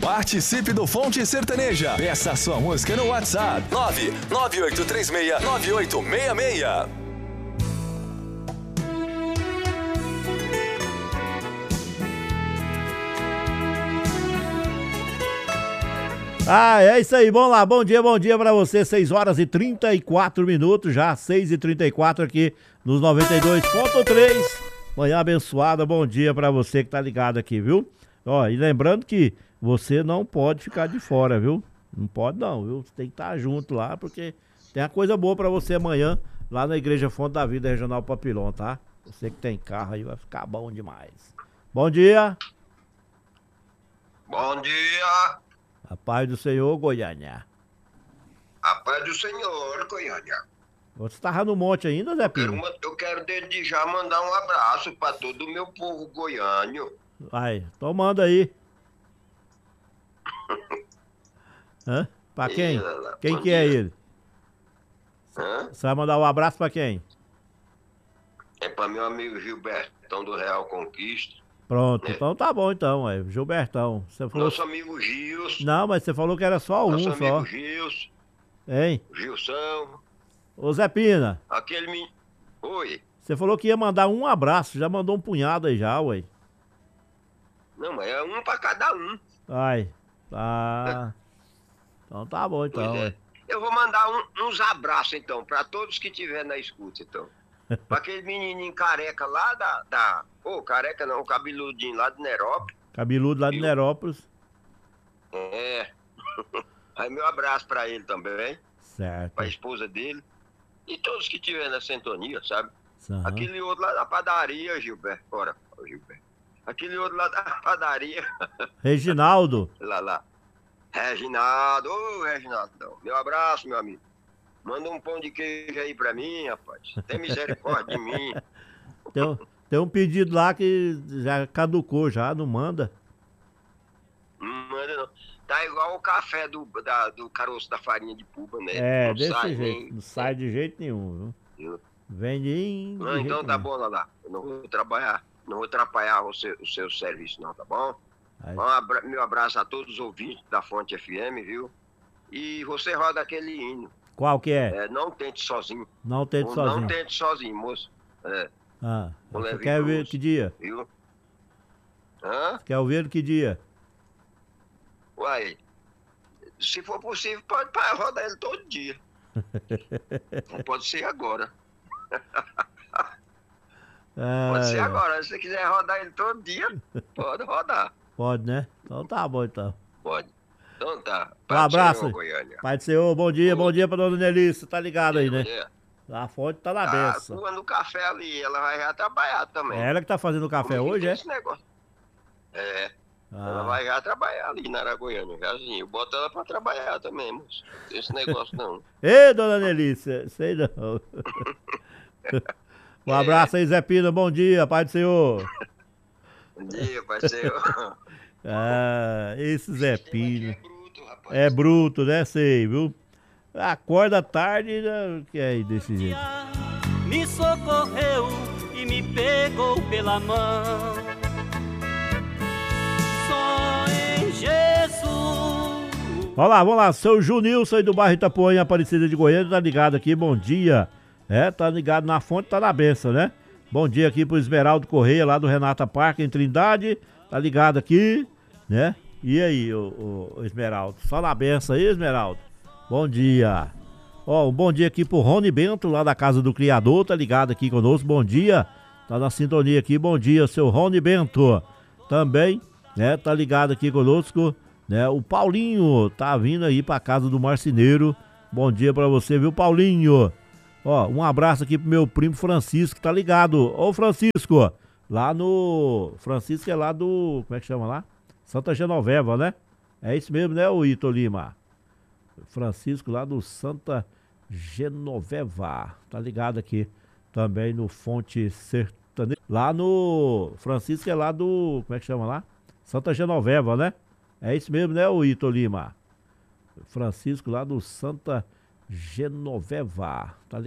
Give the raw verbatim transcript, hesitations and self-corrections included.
Participe do Fonte Sertaneja. Peça sua música no WhatsApp nove nove oito três seis nove oito seis seis. Ah, é isso aí, vamos lá, bom dia, bom dia pra você, seis horas e trinta e quatro minutos já, seis e trinta e quatro aqui nos noventa e dois ponto três, manhã abençoada, bom dia pra você que tá ligado aqui, viu? Ó, e lembrando que você não pode ficar de fora, viu? Não pode não, viu? Você tem que estar junto lá, porque tem uma coisa boa pra você amanhã, lá na Igreja Fonte da Vida Regional Papilão, tá? Você que tem carro aí vai ficar bom demais. Bom dia! Bom dia! A paz do Senhor, Goiânia. A paz do Senhor, Goiânia. Você tava no monte ainda, Zé Eu quero, Pino? uma- eu quero desde já mandar um abraço para todo o meu povo goiânio. Vai, então manda aí. Hã? Pra quem? Ih, lá, lá, Quem bom que é dia. ele? Hã? Você vai mandar um abraço pra quem? É para meu amigo Gilbertão do Real Conquista. Pronto, É. então tá bom então, é Gilbertão. Você falou... Nosso amigo Gilson. Não, mas você falou que era só um Nosso amigo só. Gilson. Hein? Gilson. Ô Zé Pina, Aquele menino. Oi. você falou que ia mandar um abraço, já mandou um punhado aí já, ué. Não, mas é um para cada um. Ai, tá... Então tá bom então, Pois é. ué. Eu vou mandar um- uns abraços então para todos que estiver na escuta, então. Para aquele menininho careca lá da. da Ô, careca não, o cabeludinho lá de Nerópolis. Cabeludo lá de Viu? Nerópolis. É. Aí meu abraço pra ele também, Certo. pra esposa dele. E todos que estiverem na sintonia, sabe? Aham. Aquele outro lá da padaria, Gilberto. Bora, ô, Gilberto. Aquele outro lá da padaria. Reginaldo. Lá, lá. Reginaldo. Ô, Reginaldo. Meu abraço, meu amigo. Manda um pão de queijo aí pra mim, rapaz. Tem misericórdia de mim. Tem um, tem um pedido lá que já caducou, já, não manda. Não manda não. Tá igual o café do, da- do caroço da farinha de puba, né? É, Não desse sai jeito. nem- Não sai de jeito nenhum, viu? Viu? Vende em. Não, então tá bom, Lala. Eu não vou trabalhar, não vou atrapalhar o seu, o seu serviço, não, tá bom? Aí, Um abra- meu abraço a todos os ouvintes da Fonte F M, viu? E você roda aquele hino. qual que é? É, não tente sozinho. Não tente Ou sozinho. Não tente sozinho, moço. É, Ah, o você Levi quer ver Cruz. que dia? viu? Hã? Quer ouvir que dia? Uai. Se for possível, pode pá, rodar ele todo dia. Não pode ser agora. Pode ser Ah, agora. Se você quiser rodar ele todo dia, pode rodar. pode, né? Então tá bom, então. Pode. Então tá. Um Paz do abraço. Senhor, Goiânia. Pai do Senhor, bom dia, bom dia pra dona Nelissa, tá ligado aí, né? É. A fonte tá na A benção. tua no café ali, ela vai já trabalhar também. É ela que tá fazendo o café Comigo hoje, tem é? esse negócio. É, ela Ah, vai já trabalhar ali na Aragoiânia, jazinho. Eu boto ela pra trabalhar também, moço. Não tem esse negócio não. Ei, dona Nelissa, sei não. Um abraço aí, Zé Pina, bom dia, Pai do Senhor. Bom dia, parceiro. Ah, esse Zé Esse tema aqui Pina. é bruto, rapaz. É bruto, né, sei, viu? Acorda tarde, né, que é aí desse jeito. Me socorreu e me pegou pela mão. Só em Jesus. Vamos lá, vamos lá, seu Junilson aí do bairro Itapuã, Aparecida de Goiânia, tá ligado aqui, bom dia. É, tá ligado na fonte, tá na benção, né? Bom dia aqui pro Esmeraldo Correia, lá do Renata Parque, em Trindade, tá ligado aqui, né? E aí, o, o Esmeraldo, só na benção aí, Esmeraldo? Bom dia. Ó, um bom dia aqui pro Rony Bento, lá da Casa do Criador, tá ligado aqui conosco, bom dia. Tá na sintonia aqui, bom dia, seu Rony Bento. Também, né, tá ligado aqui conosco, né, o Paulinho tá vindo aí pra casa do marceneiro. Bom dia pra você, viu, Paulinho? Ó, um abraço aqui pro meu primo Francisco, tá ligado? Ô, Francisco, lá no... Francisco é lá do... Como é que chama lá? Santa Genoveva, né? É isso mesmo, né, o Ito Lima? Francisco lá do Santa Genoveva, tá ligado aqui também no Fonte Sertaneja. Lá no... Francisco é lá do... Como é que chama lá? Santa Genoveva, né? É isso mesmo, né, o Ito Lima? Francisco lá do Santa Genoveva, tá ligado?